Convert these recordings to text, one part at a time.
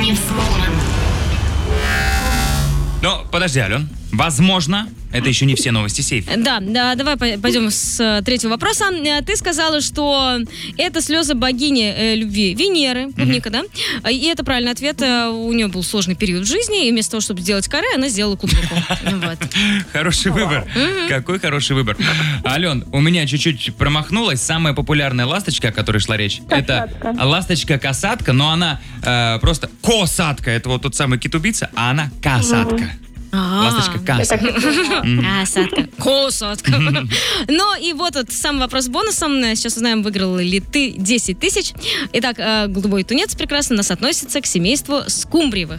не взломан. Ну, подожди, Ален. Возможно, это еще не все новости сейфа. Да, давай пойдем с третьего вопроса. Ты сказала, что это слезы богини любви Венеры, клубника, да? И это правильный ответ. У нее был сложный период в жизни, и вместо того, чтобы сделать каре, она сделала клубнику. Хороший выбор. Какой хороший выбор. Ален, у меня чуть-чуть промахнулась. Самая популярная ласточка, о которой шла речь, это ласточка-касатка, но она просто косатка. Это вот тот самый кит-убийца, а она касатка. Ласточка касатка. Касатка. Косатка. Ну и вот самый вопрос с бонусом. Сейчас узнаем, выиграл ли ты 10 тысяч. Итак, голубой тунец прекрасно нас относится к семейству скумбриевых.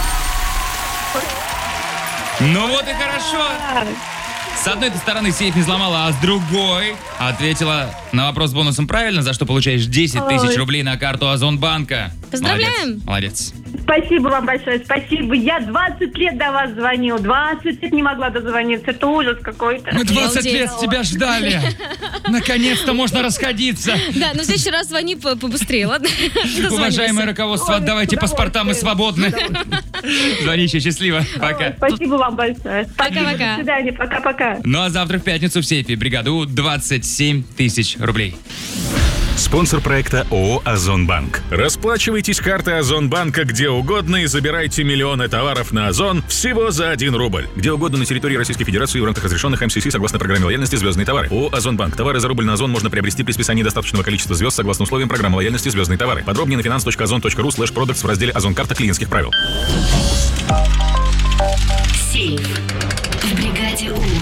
Ну вот и хорошо. С одной стороны сейф не взломала, а с другой ответила на вопрос с бонусом правильно, за что получаешь 10 тысяч рублей на карту Озонбанка. Поздравляем! Молодец. Спасибо вам большое, спасибо. Я 20 лет до вас звонила, 20 лет не могла дозвониться. Это ужас какой-то. Мы 20 лет тебя ждали. Наконец-то можно расходиться. Да, но в следующий раз звони побыстрее, ладно? Уважаемое руководство, отдавайте паспорта, мы свободны. Звони еще, счастливо. Пока. Спасибо вам большое. Пока-пока. До свидания, пока-пока. Ну а завтра в пятницу в сейфе бригаду 27 тысяч рублей. Спонсор проекта ООО «Озонбанк». Расплачивайтесь картой Озонбанка где угодно и забирайте миллионы товаров на Озон всего за 1 рубль. Где угодно на территории Российской Федерации в рамках разрешенных МСС согласно программе лояльности «Звездные товары». ООО «Озонбанк». Товары за рубль на Озон можно приобрести при списании достаточного количества звезд согласно условиям программы лояльности «Звездные товары». Подробнее на finance.ozon.ru/products в разделе «Озон-карта клиентских правил». Сейф в бригаде У.